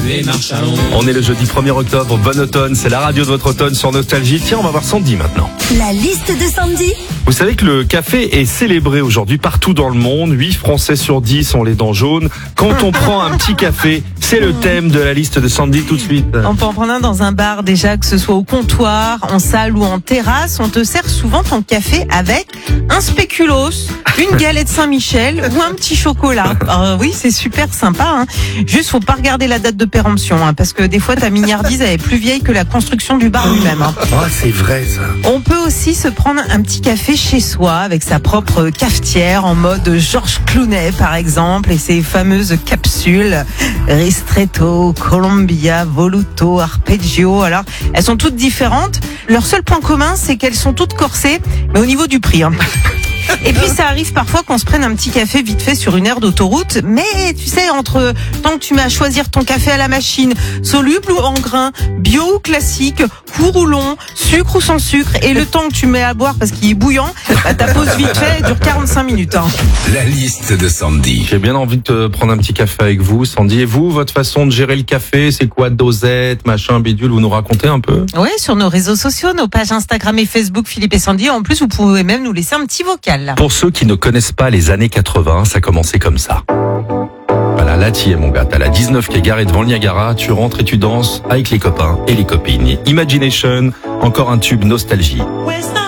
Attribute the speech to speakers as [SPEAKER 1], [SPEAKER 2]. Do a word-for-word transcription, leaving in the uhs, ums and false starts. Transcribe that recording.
[SPEAKER 1] et marche à l'ombre.
[SPEAKER 2] On est le jeudi premier octobre, bon automne, c'est la radio de votre automne sur Nostalgie. Tiens, on va voir Sandy maintenant.
[SPEAKER 3] La liste de Sandy.
[SPEAKER 2] Vous savez que le café est célébré aujourd'hui partout dans le monde. huit Français sur dix ont les dents jaunes. Quand on prend un petit café, c'est le thème de la liste de Sandy tout de suite.
[SPEAKER 4] On peut en prendre un dans un bar déjà, que ce soit au comptoir, en salle ou en terrasse. On te sert souvent ton café avec un spéculoos, une galette Saint-Michel ou un petit chocolat. Euh, oui, c'est super sympa. Hein. Juste, faut pas regarder la date de péremption, hein, parce que des fois, ta mignardise elle est plus vieille que la construction du bar lui-même. Hein.
[SPEAKER 2] Ah, c'est vrai ça.
[SPEAKER 4] On peut aussi se prendre un petit café chez soi avec sa propre cafetière en mode Georges Clooney par exemple et ses fameuses capsules Ristretto, Columbia, Voluto, Arpeggio. Alors, elles sont toutes différentes. Leur seul point commun, c'est qu'elles sont toutes corsées, mais au niveau du prix. Hein. Et puis ça arrive parfois qu'on se prenne un petit café vite fait sur une aire d'autoroute, mais tu sais, entre tant que tu mets à choisir ton café à la machine, soluble ou en grain, bio ou classique, court ou long, sucre ou sans sucre, et le temps que tu mets à boire parce qu'il est bouillant, bah, ta pause vite fait elle dure quarante-cinq minutes. Hein.
[SPEAKER 1] La liste de Sandy.
[SPEAKER 2] J'ai bien envie de prendre un petit café avec vous, Sandy. Et vous, votre façon de gérer le café, c'est quoi? Dosette, machin, bidule, vous nous racontez un peu?
[SPEAKER 4] Ouais, sur nos réseaux sociaux, nos pages Instagram et Facebook, Philippe et Sandy. En plus, vous pouvez même nous laisser un petit vocal.
[SPEAKER 2] Pour ceux qui ne connaissent pas les années quatre-vingts, ça commençait comme ça. Voilà, là t'y es mon gars, t'as la dix-neuf qui est garée devant le Niagara, tu rentres et tu danses avec les copains et les copines. Imagination, encore un tube nostalgie.